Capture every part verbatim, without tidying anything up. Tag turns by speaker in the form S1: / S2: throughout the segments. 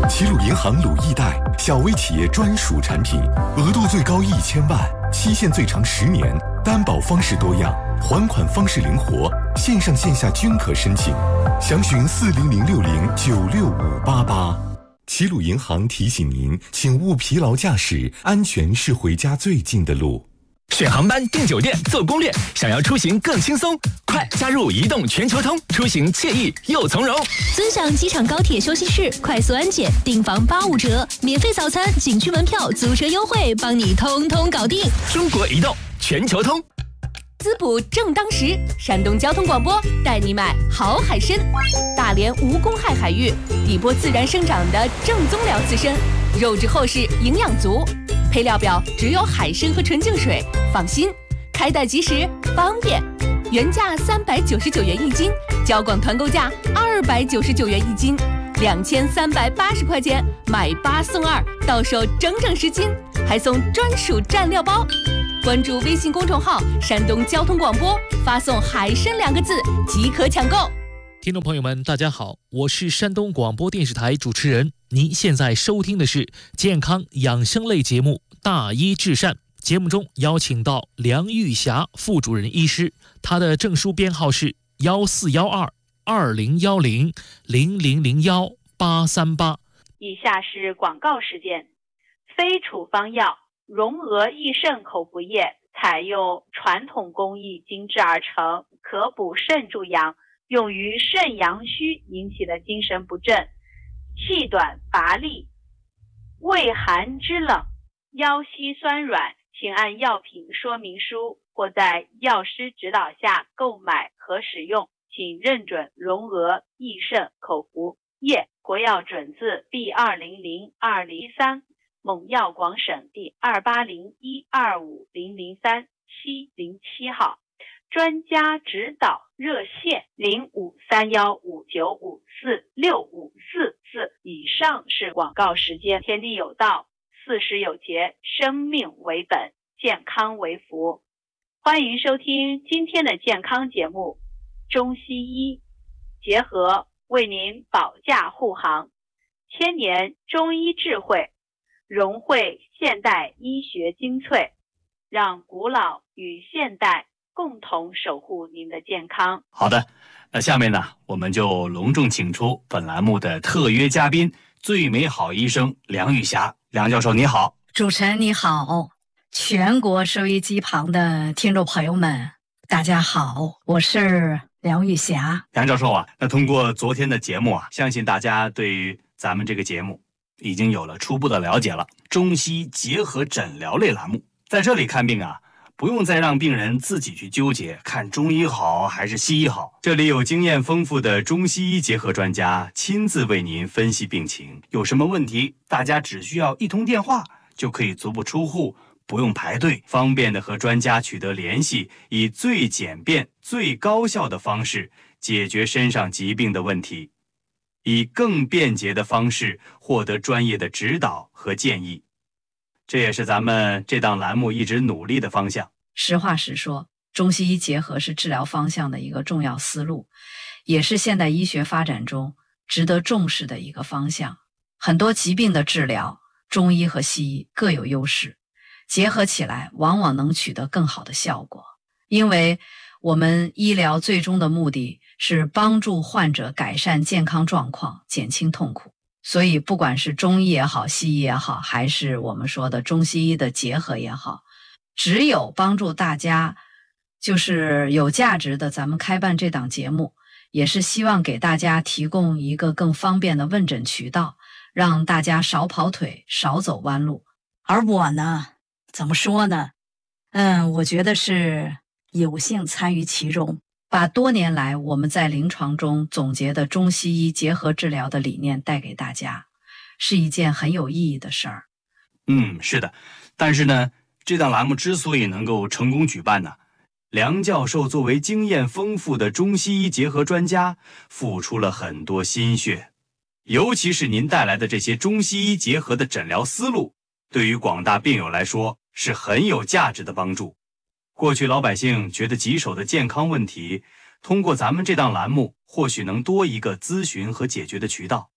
S1: 齐鲁银行鲁易贷，小微企业专属产品，额度最高一千万，期限最长十年，担保方式多样，还款方式灵活，线上线下均可申请。详询四零零六零九六五八八。齐鲁银行提醒您，请勿疲劳驾驶，安全是回家最近的路。
S2: 选航班、订酒店、做攻略，想要出行更轻松，快加入移动全球通，出行惬意又从容。
S3: 尊享机场高铁休息室，快速安检，订房八五折，免费早餐、景区门票、租车优惠，帮你通通搞定。
S2: 中国移动全球通。
S4: 滋补正当时，山东交通广播带你买好海参。大连无公害海域，底波自然生长的正宗辽刺参，肉质厚实，营养足。配料表只有海参和纯净水，放心，开袋即时，方便。原价三百九十九元一斤，交广团购价二百九十九元一斤，两千三百八十块钱买八送二，到手整整十斤，还送专属蘸料包。关注微信公众号山东交通广播，发送海参两个字即可抢购。
S5: 听众朋友们大家好，我是山东广播电视台主持人，您现在收听的是健康养生类节目大医治善。节目中邀请到梁玉霞副主任医师，她的证书编号是幺四幺二二零幺零零零零幺八三八。
S6: 以下是广告时间。非处方药荣娥益肾口服液采用传统工艺精制而成，可补肾助阳，用于肾阳虚引起的精神不振、气短乏力、畏寒肢冷、腰膝酸软，请按药品说明书或在药师指导下购买和使用，请认准荣娥益肾口服液，国药准字 B 二零零二零一三，蒙药广省第二八零一二五零零三七零七号，专家指导热线零五三幺五九五四六五四四。以上是广告时间。天地有道，四时有节，生命为本，健康为福。欢迎收听今天的健康节目，中西医结合为您保驾护航，千年中医智慧融汇现代医学精粹，让古老与现代共同守护您的健康。
S7: 好的，那下面呢，我们就隆重请出本栏目的特约嘉宾，最美好医生梁玉霞。梁教授你好。
S8: 主持人你好，全国收音机旁的听众朋友们大家好，我是梁玉霞。
S7: 梁教授啊，那通过昨天的节目啊，相信大家对于咱们这个节目已经有了初步的了解了。中西结合诊疗类栏目，在这里看病啊，不用再让病人自己去纠结看中医好还是西医好，这里有经验丰富的中西医结合专家亲自为您分析病情，有什么问题大家只需要一通电话就可以足不出户，不用排队，方便的和专家取得联系，以最简便最高效的方式解决身上疾病的问题，以更便捷的方式获得专业的指导和建议。这也是咱们这档栏目一直努力的方向。
S8: 实话实说，中西医结合是治疗方向的一个重要思路，也是现代医学发展中值得重视的一个方向。很多疾病的治疗，中医和西医各有优势，结合起来往往能取得更好的效果。因为我们医疗最终的目的是帮助患者改善健康状况，减轻痛苦。所以不管是中医也好，西医也好，还是我们说的中西医的结合也好，只有帮助大家就是有价值的，咱们开办这档节目也是希望给大家提供一个更方便的问诊渠道，让大家少跑腿，少走弯路。而我呢，怎么说呢？嗯，我觉得是有幸参与其中，把多年来我们在临床中总结的中西医结合治疗的理念带给大家，是一件很有意义的事儿。
S7: 嗯，是的。但是呢，这档栏目之所以能够成功举办呢，梁教授作为经验丰富的中西医结合专家，付出了很多心血。尤其是您带来的这些中西医结合的诊疗思路，对于广大病友来说是很有价值的帮助。过去老百姓觉得棘手的健康问题，通过咱们这档栏目或许能多一个咨询和解决的渠道。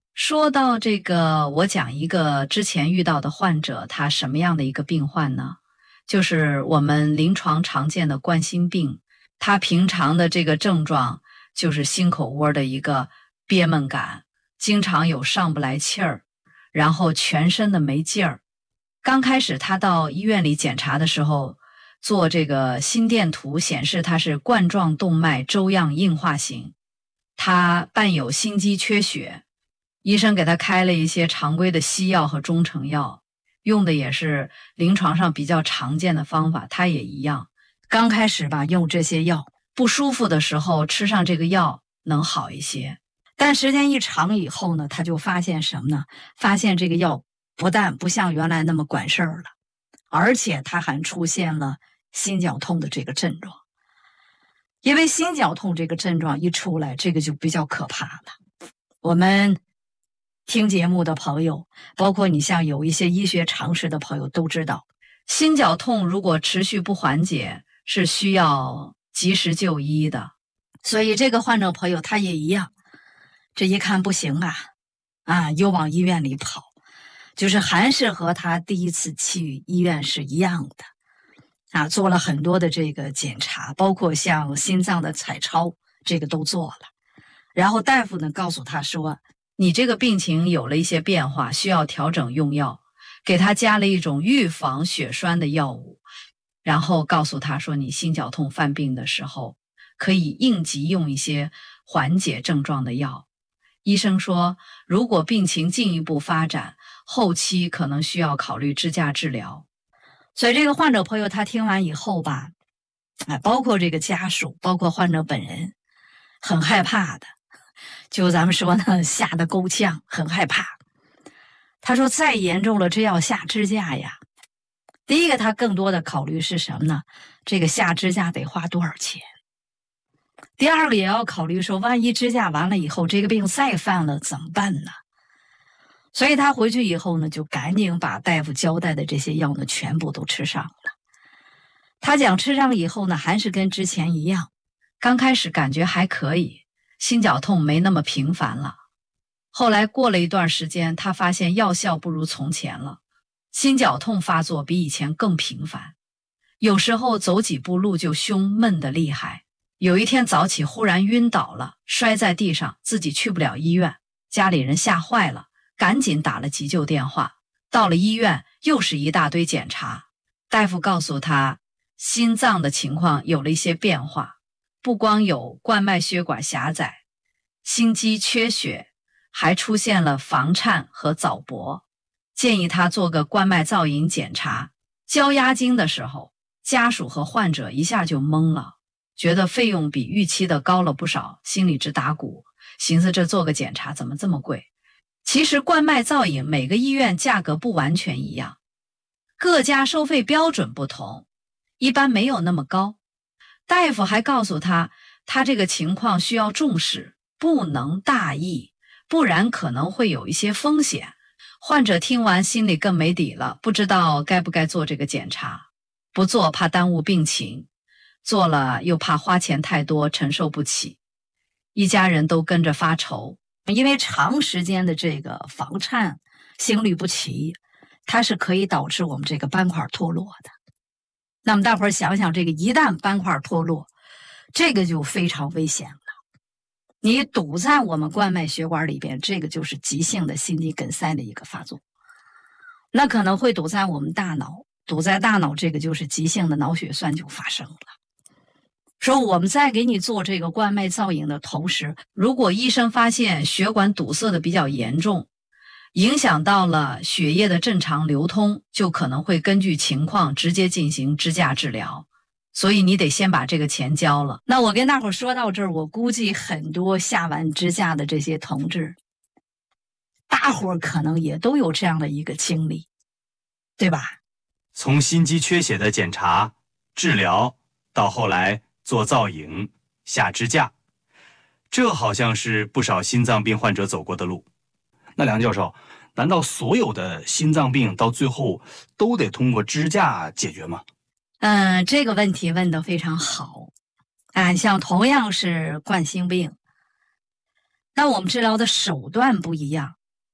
S8: 说到这个，我讲一个之前遇到的患者，他什么样的一个病患呢？就是我们临床常见的冠心病，他平常的这个症状就是心口窝的一个憋闷感，经常有上不来气儿，然后全身的没劲儿。刚开始他到医院里检查的时候，做这个心电图显示他是冠状动脉粥样硬化型，他伴有心肌缺血，医生给他开了一些常规的西药和中成药，用的也是临床上比较常见的方法，他也一样。刚开始吧，用这些药，不舒服的时候吃上这个药能好一些，但时间一长以后呢，他就发现什么呢？发现这个药不但不像原来那么管事儿了，而且他还出现了心绞痛的这个症状。因为心绞痛这个症状一出来，这个就比较可怕了。我们听节目的朋友，包括你像有一些医学常识的朋友都知道，心绞痛如果持续不缓解，是需要及时就医的。所以这个患者朋友他也一样，这一看不行啊，啊，又往医院里跑，就是还是和他第一次去医院是一样的。啊，做了很多的这个检查，包括像心脏的彩超，这个都做了。然后大夫呢告诉他说，你这个病情有了一些变化，需要调整用药，给他加了一种预防血栓的药物，然后告诉他说，你心绞痛犯病的时候，可以应急用一些缓解症状的药。医生说，如果病情进一步发展，后期可能需要考虑支架治疗。所以这个患者朋友他听完以后吧，哎，包括这个家属，包括患者本人，很害怕的，就咱们说呢，吓得够呛，很害怕。他说再严重了，这要下支架呀。第一个他更多的考虑是什么呢？这个下支架得花多少钱？第二个也要考虑说，万一支架完了以后，这个病再犯了怎么办呢？所以他回去以后呢，就赶紧把大夫交代的这些药呢全部都吃上了。他讲吃上以后呢，还是跟之前一样，刚开始感觉还可以，心绞痛没那么频繁了。后来过了一段时间，他发现药效不如从前了，心绞痛发作比以前更频繁，有时候走几步路就胸闷得厉害。有一天早起忽然晕倒了，摔在地上，自己去不了医院，家里人吓坏了，赶紧打了急救电话。到了医院，又是一大堆检查，大夫告诉他，心脏的情况有了一些变化，不光有冠脉血管狭窄、心肌缺血，还出现了房颤和早搏，建议他做个冠脉造影检查。交押金的时候，家属和患者一下就懵了，觉得费用比预期的高了不少，心里直打鼓，寻思这做个检查怎么这么贵。其实冠脉造影每个医院价格不完全一样，各家收费标准不同，一般没有那么高。大夫还告诉他，他这个情况需要重视，不能大意，不然可能会有一些风险。患者听完心里更没底了，不知道该不该做这个检查，不做怕耽误病情，做了又怕花钱太多承受不起，一家人都跟着发愁。因为长时间的这个房颤、心律不齐，它是可以导致我们这个斑块脱落的。那么大伙儿想想，这个一旦斑块脱落，这个就非常危险了。你堵在我们冠脉血管里边，这个就是急性的心肌梗塞的一个发作，那可能会堵在我们大脑，堵在大脑，这个就是急性的脑血栓就发生了。说我们在给你做这个冠脉造影的同时，如果医生发现血管堵塞的比较严重，影响到了血液的正常流通，就可能会根据情况直接进行支架治疗。所以你得先把这个钱交了。那我跟大伙儿说到这儿，我估计很多下完支架的这些同志，大伙儿可能也都有这样的一个经历，对吧？
S7: 从心肌缺血的检查、治疗到后来做造影、下支架，这好像是不少心脏病患者走过的路。那梁教授，难道所有的心脏病到最后都得通过支架解决吗？
S8: 嗯，这个问题问得非常好。啊，像同样是冠心病，那我们治疗的手段不一样，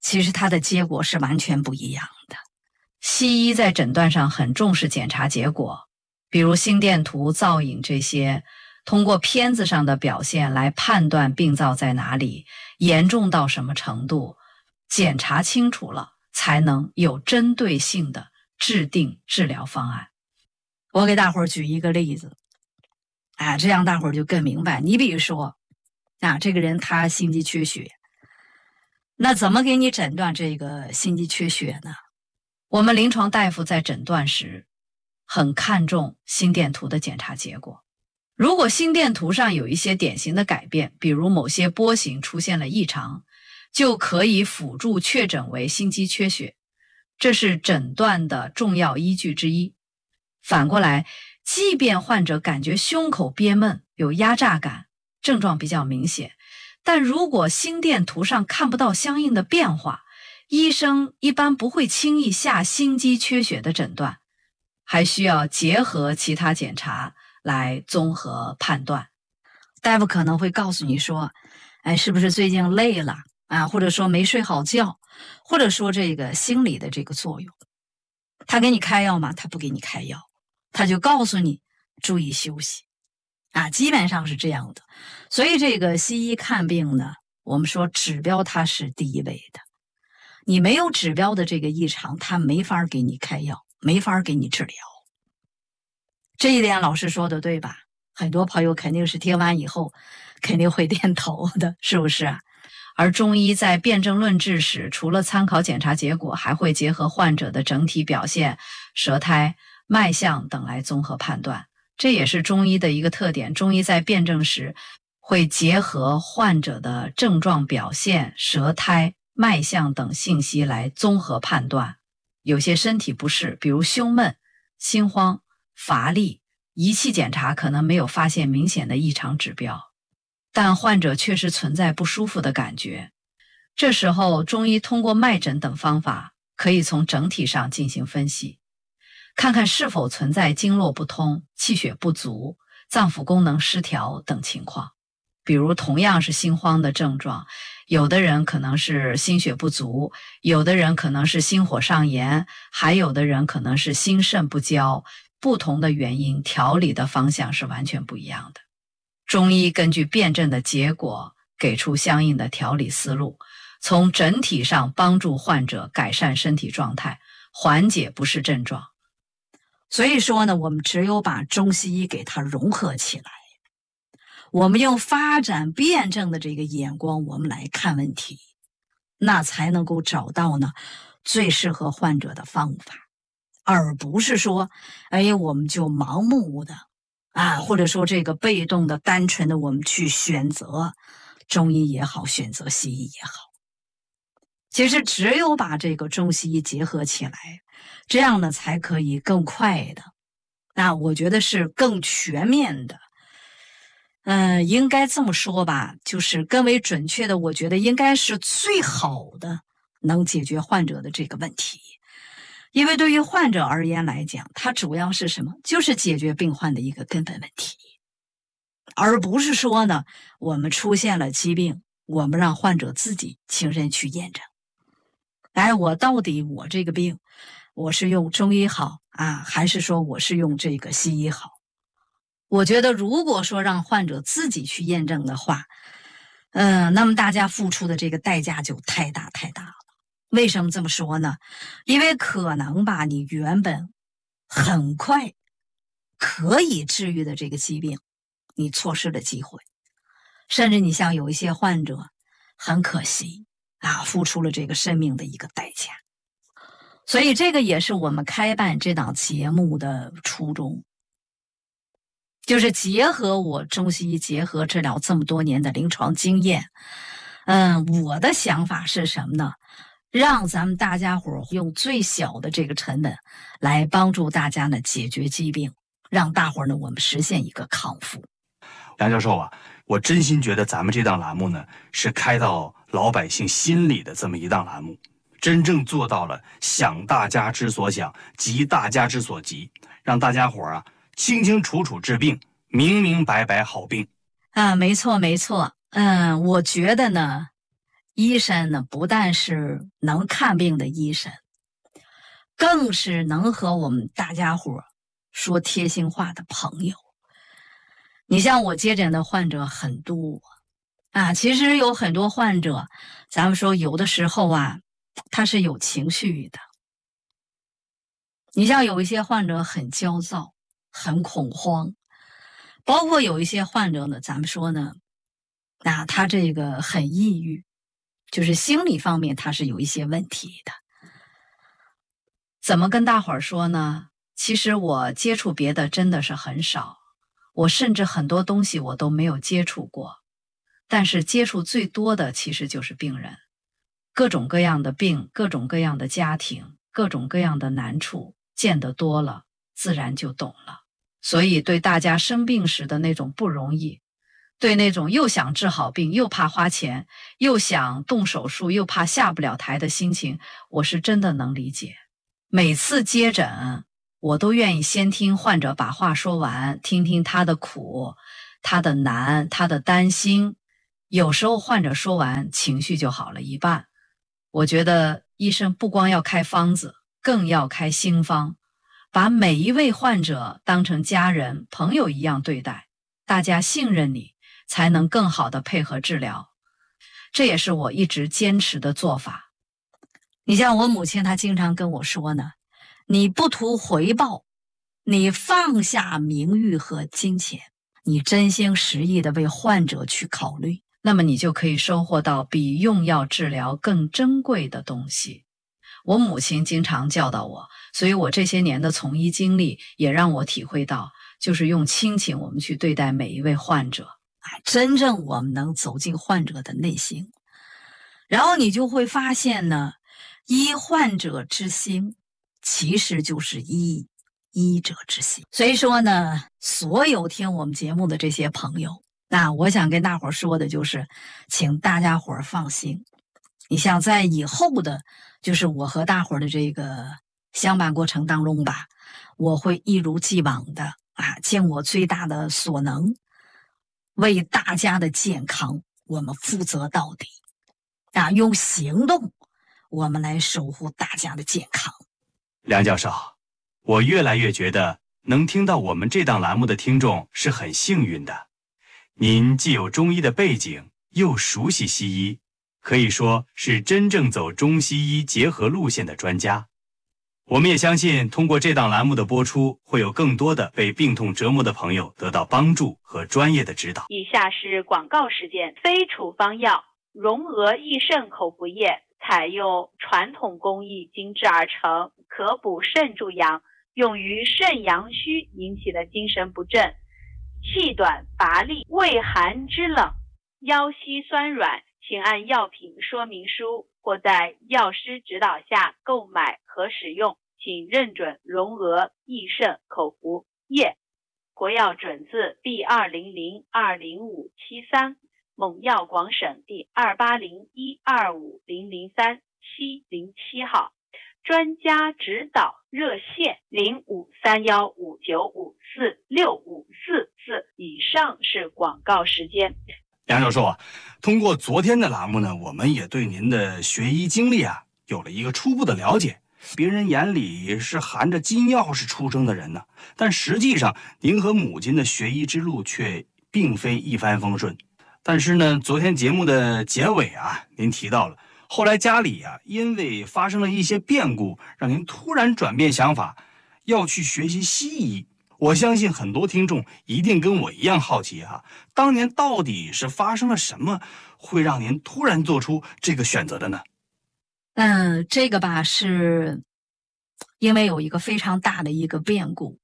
S8: 其实它的结果是完全不一样的。西医在诊断上很重视检查结果，比如心电图、造影这些，通过片子上的表现来判断病灶在哪里，严重到什么程度，检查清楚了，才能有针对性的制定治疗方案。我给大伙儿举一个例子，啊，这样大伙儿就更明白。你比如说，啊，这个人他心肌缺血，那怎么给你诊断这个心肌缺血呢？我们临床大夫在诊断时很看重心电图的检查结果。如果心电图上有一些典型的改变，比如某些波形出现了异常，就可以辅助确诊为心肌缺血，这是诊断的重要依据之一。反过来，即便患者感觉胸口憋闷，有压榨感，症状比较明显，但如果心电图上看不到相应的变化，医生一般不会轻易下心肌缺血的诊断，还需要结合其他检查来综合判断。大夫可能会告诉你说，哎，是不是最近累了啊？或者说没睡好觉，或者说这个心理的这个作用。他给你开药吗？他不给你开药，他就告诉你注意休息啊，基本上是这样的。所以这个西医看病呢，我们说指标它是第一位的。你没有指标的这个异常，他没法给你开药，没法给你治疗。这一点老师说的对吧？很多朋友肯定是听完以后肯定会点头的，是不是？而中医在辨证论治时，除了参考检查结果，还会结合患者的整体表现、舌苔、脉象等来综合判断。这也是中医的一个特点，中医在辨证时会结合患者的症状表现、舌苔、脉象等信息来综合判断。有些身体不适，比如胸闷、心慌、乏力，仪器检查可能没有发现明显的异常指标，但患者确实存在不舒服的感觉。这时候中医通过脉诊等方法，可以从整体上进行分析，看看是否存在经络不通、气血不足、脏腑功能失调等情况。比如同样是心慌的症状，有的人可能是心血不足，有的人可能是心火上炎，还有的人可能是心肾不交，不同的原因，调理的方向是完全不一样的。中医根据辨证的结果，给出相应的调理思路，从整体上帮助患者改善身体状态，缓解不适症状。所以说呢，我们只有把中西医给它融合起来，我们用发展辩证的这个眼光，我们来看问题，那才能够找到呢最适合患者的方法，而不是说，哎，我们就盲目的啊，或者说这个被动的、单纯的我们去选择中医也好，选择西医也好。其实只有把这个中西医结合起来，这样呢才可以更快的，那我觉得是更全面的。嗯、呃，应该这么说吧，就是更为准确的，我觉得应该是最好的能解决患者的这个问题。因为对于患者而言来讲，它主要是什么？就是解决病患的一个根本问题，而不是说呢，我们出现了疾病，我们让患者自己亲身去验证。哎，我到底我这个病，我是用中医好啊，还是说我是用这个西医好？我觉得如果说让患者自己去验证的话，嗯、呃，那么大家付出的这个代价就太大太大了。为什么这么说呢？因为可能吧，你原本很快可以治愈的这个疾病，你错失了机会，甚至你像有一些患者，很可惜啊，付出了这个生命的一个代价。所以这个也是我们开办这档节目的初衷，就是结合我中西医结合治疗这么多年的临床经验。嗯，我的想法是什么呢？让咱们大家伙用最小的这个成本来帮助大家呢解决疾病，让大伙呢我们实现一个康复。
S7: 杨教授啊，我真心觉得咱们这档栏目呢是开到老百姓心里的这么一档栏目，真正做到了想大家之所想，急大家之所急，让大家伙啊清清楚楚治病，明明白白好病
S8: 啊，没错没错。嗯，我觉得呢医生呢，不但是能看病的医生，更是能和我们大家伙说贴心话的朋友。你像我接诊的患者很多啊，其实有很多患者，咱们说有的时候啊，他是有情绪的。你像有一些患者很焦躁，很恐慌，包括有一些患者呢，咱们说呢，那他这个很抑郁，就是心理方面他是有一些问题的。怎么跟大伙儿说呢？其实我接触别的真的是很少，我甚至很多东西我都没有接触过，但是接触最多的其实就是病人，各种各样的病，各种各样的家庭，各种各样的难处，见得多了，自然就懂了。所以对大家生病时的那种不容易，对那种又想治好病，又怕花钱，又想动手术，又怕下不了台的心情，我是真的能理解。每次接诊，我都愿意先听患者把话说完，听听他的苦，他的难，他的担心。有时候患者说完，情绪就好了一半。我觉得医生不光要开方子，更要开心方，把每一位患者当成家人、朋友一样对待，大家信任你，才能更好的配合治疗。这也是我一直坚持的做法。你像我母亲，她经常跟我说呢，你不图回报，你放下名誉和金钱，你真心实意的为患者去考虑，那么你就可以收获到比用药治疗更珍贵的东西。我母亲经常教导我，所以我这些年的从医经历也让我体会到，就是用亲情我们去对待每一位患者，真正我们能走进患者的内心，然后你就会发现呢，医患者之心其实就是医医者之心。所以说呢，所有听我们节目的这些朋友，那我想跟大伙儿说的就是，请大家伙儿放心，你像在以后的就是我和大伙儿的这个相伴过程当中吧，我会一如既往的啊，尽我最大的所能，为大家的健康我们负责到底啊，用行动我们来守护大家的健康。
S7: 梁教授，我越来越觉得能听到我们这档栏目的听众是很幸运的。您既有中医的背景，又熟悉西医，可以说是真正走中西医结合路线的专家。我们也相信，通过这档栏目的播出，会有更多的被病痛折磨的朋友得到帮助和专业的指导。
S6: 以下是广告时间。非处方药荣额益肾口服液，采用传统工艺精制而成，可补肾助阳，用于肾阳虚引起的精神不振、气短乏力、畏寒肢冷、腰膝酸软，请按药品说明书或在药师指导下购买和使用，请认准荣额益肾口服液，国药准字 B 二零零二零五七三，蒙药广省第二八零一二五零零三七零七号，专家指导热线零五三幺五九五四六五四四。以上是广告时间。
S7: 梁教授啊，通过昨天的栏目呢，我们也对您的学医经历啊有了一个初步的了解。别人眼里是含着金钥匙出生的人呢，但实际上您和母亲的学医之路却并非一帆风顺。但是呢，昨天节目的结尾啊，您提到了后来家里啊因为发生了一些变故，让您突然转变想法，要去学习西医。我相信很多听众一定跟我一样好奇啊，当年到底是发生了什么，会让您突然做出这个选择的呢？
S8: 嗯，这个吧，是因为有一个非常大的一个变故。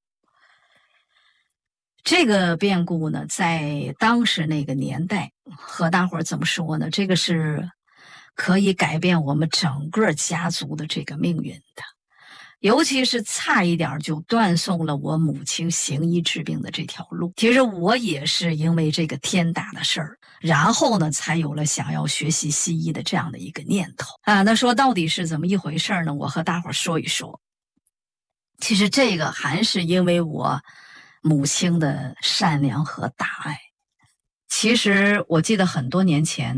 S8: 这个变故呢，在当时那个年代，和大伙儿怎么说呢？这个是可以改变我们整个家族的这个命运的。尤其是差一点就断送了我母亲行医治病的这条路。其实我也是因为这个天大的事儿，然后呢才有了想要学习西医的这样的一个念头啊。那说到底是怎么一回事呢？我和大伙儿说一说。其实这个还是因为我母亲的善良和大爱。其实我记得很多年前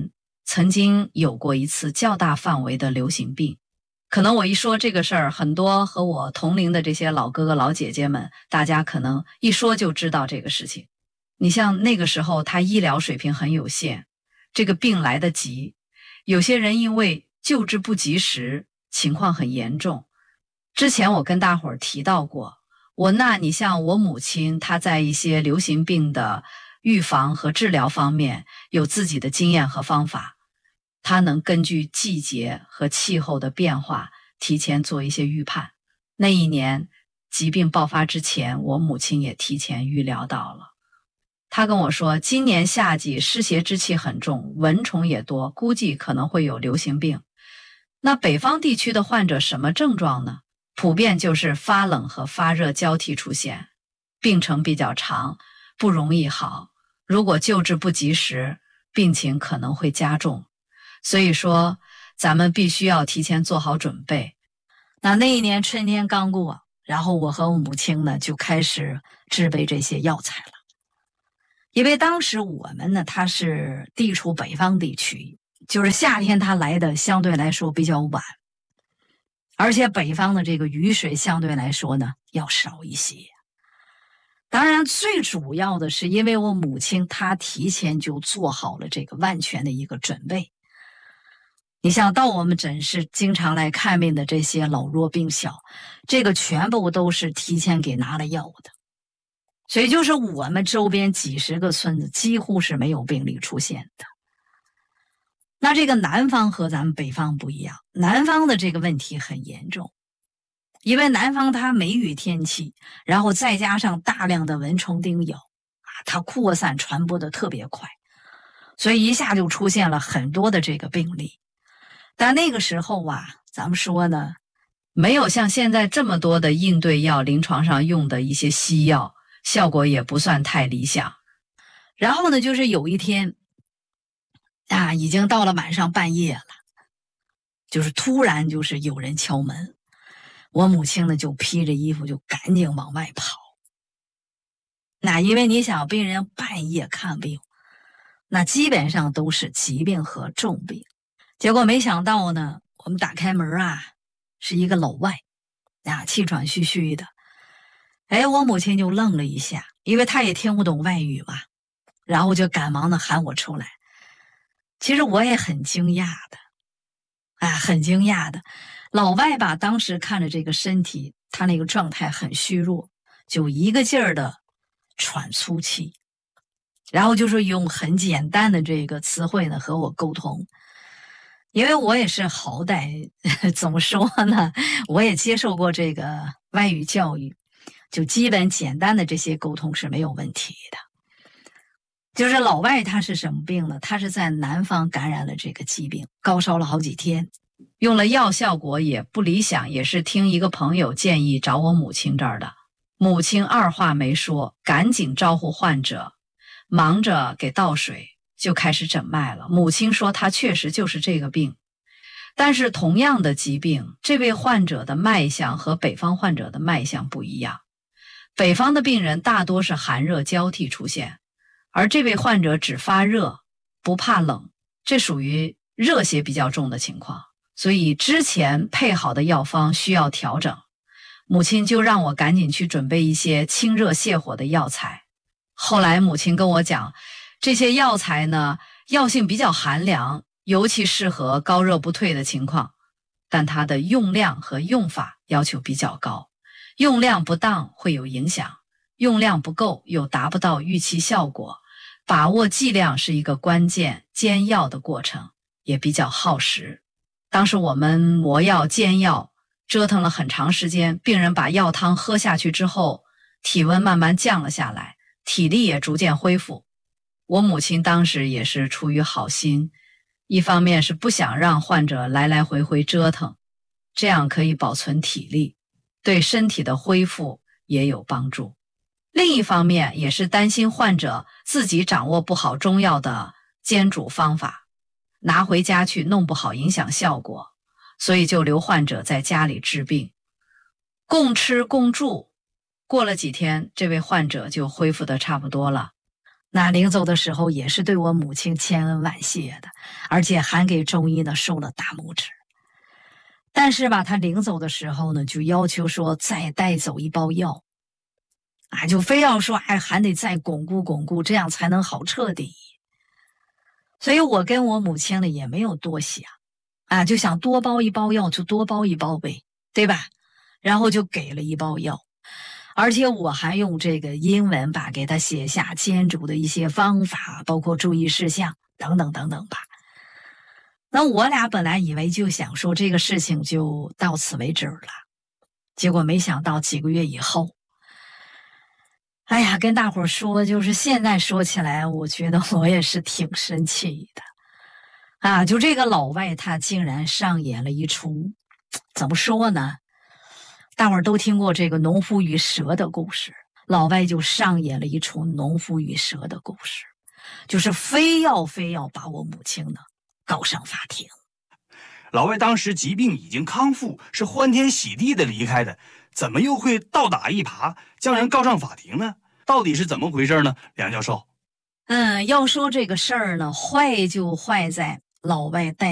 S8: 曾经有过一次较大范围的流行病。可能我一说这个事儿，很多和我同龄的这些老哥哥老姐姐们，大家可能一说就知道这个事情。你像那个时候他医疗水平很有限，这个病来得急，有些人因为救治不及时，情况很严重。之前我跟大伙儿提到过，我那你像我母亲，她在一些流行病的预防和治疗方面有自己的经验和方法，她能根据季节和气候的变化提前做一些预判。那一年疾病爆发之前，我母亲也提前预料到了。她跟我说，今年夏季湿邪之气很重，蚊虫也多，估计可能会有流行病。那北方地区的患者什么症状呢？普遍就是发冷和发热交替出现，病程比较长，不容易好。如果救治不及时，病情可能会加重。所以说，咱们必须要提前做好准备。那那一年春天刚过，然后我和我母亲呢就开始制备这些药材了。因为当时我们呢，它是地处北方地区，就是夏天它来的相对来说比较晚，而且北方的这个雨水相对来说呢要少一些。当然最主要的是因为我母亲她提前就做好了这个万全的一个准备。你像到我们诊室经常来看病的这些老弱病小，这个全部都是提前给拿了药的。所以就是我们周边几十个村子几乎是没有病例出现的。那这个南方和咱们北方不一样，南方的这个问题很严重，因为南方它梅雨天气，然后再加上大量的蚊虫叮咬啊，它扩散传播的特别快，所以一下就出现了很多的这个病例。但那个时候啊，咱们说呢，没有像现在这么多的应对药，临床上用的一些西药效果也不算太理想。然后呢，就是有一天啊，已经到了晚上半夜了，就是突然就是有人敲门，我母亲呢就披着衣服就赶紧往外跑。那因为你想，病人半夜看病，那基本上都是疾病和重病。结果没想到呢，我们打开门啊，是一个老外啊，气喘吁吁的。哎，我母亲就愣了一下，因为她也听不懂外语嘛，然后就赶忙的喊我出来。其实我也很惊讶的，啊，很惊讶的。老外吧，当时看着这个身体，他那个状态很虚弱，就一个劲儿的喘粗气，然后就是用很简单的这个词汇呢和我沟通。因为我也是好歹怎么说呢，我也接受过这个外语教育，就基本简单的这些沟通是没有问题的。就是老外他是什么病呢？他是在南方感染了这个疾病，高烧了好几天，用了药效果也不理想，也是听一个朋友建议找我母亲这儿的。母亲二话没说，赶紧招呼患者，忙着给倒水，就开始诊脉了。母亲说她确实就是这个病，但是同样的疾病，这位患者的脉象和北方患者的脉象不一样。北方的病人大多是寒热交替出现，而这位患者只发热不怕冷，这属于热邪比较重的情况，所以之前配好的药方需要调整。母亲就让我赶紧去准备一些清热泻火的药材。后来母亲跟我讲，这些药材呢，药性比较寒凉，尤其适合高热不退的情况，但它的用量和用法要求比较高，用量不当会有影响，用量不够又达不到预期效果，把握剂量是一个关键，煎药的过程也比较耗时。当时我们磨药煎药折腾了很长时间，病人把药汤喝下去之后，体温慢慢降了下来，体力也逐渐恢复。我母亲当时也是出于好心，一方面是不想让患者来来回回折腾，这样可以保存体力，对身体的恢复也有帮助。另一方面也是担心患者自己掌握不好中药的煎煮方法，拿回家去弄不好影响效果，所以就留患者在家里治病，共吃共住。过了几天，这位患者就恢复得差不多了。 那临走的时候也是对我母亲千恩万谢的，而且还给中医呢竖了大拇指。但是吧，他临走的时候呢，就要求说再带走一包药，啊，就非要说哎还得再巩固巩固，这样才能好彻底。所以我跟我母亲呢也没有多想，啊，就想多包一包药就多包一包呗，对吧？然后就给了一包药。而且我还用这个英文吧给他写下煎煮的一些方法，包括注意事项等等等等吧。那我俩本来以为就想说这个事情就到此为止了，结果没想到几个月以后，哎呀，跟大伙儿说，就是现在说起来，我觉得我也是挺生气的啊！就这个老外他竟然上演了一出，怎么说呢？大伙儿都听过这个农夫与蛇的故事，老外就上演了一出农夫与蛇的故事，就是非要非要把我母亲呢告上法庭。
S7: 老外当时疾病已经康复，是欢天喜地的离开的，怎么又会倒打一耙，将人告上法庭呢？到底是怎么回事呢？梁教授。
S8: 嗯，要说这个事儿呢，坏就坏在老外带